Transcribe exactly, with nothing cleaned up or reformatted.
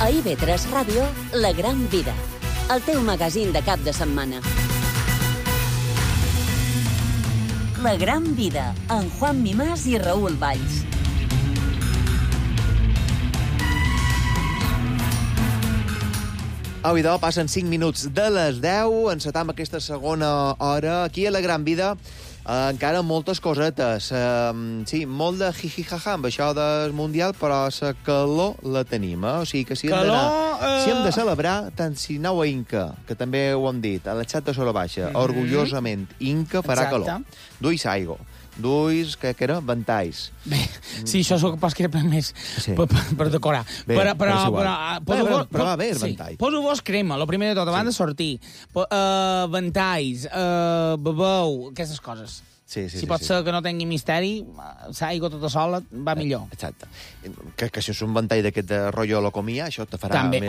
A I V tres Ràdio, La Gran Vida, el teu magazín de cap de setmana. La Gran Vida, amb Juan Mimàs i Raül Valls. Au, idò, passen cinc minuts de les deu, encetam aquesta segona hora aquí a La Gran Vida. Uh, encara moltes cosetes. Uh, sí, molt de jijijaja amb això del Mundial, però la calor la tenim, eh? O sigui que si hem, calor, uh... si hem de celebrar, tant si aneu a Inca, que també ho hem dit, a la xat de Sola Baixa, mm -hmm. orgullosament, Inca farà Exacte. calor. Duis aigua. Duis, què que era? Ventalls. Bé, sí, això és el que pas que era per més, Sí. per, per, per decorar. Bé, però, però, però és igual. però, Bé, poso però- vos- però va bé, el sí, ventall. poso vos crema, el primer de tot, abans Sí. de sortir. Po, uh, ventalls, uh, bebeu, aquestes coses. Sí, sí, si sí, pot sí. ser que no tingui misteri, l'aigua tota sola va millor. Exacte. Que, que si és un ventall d'aquest de rotllo locomia, això te farà També. més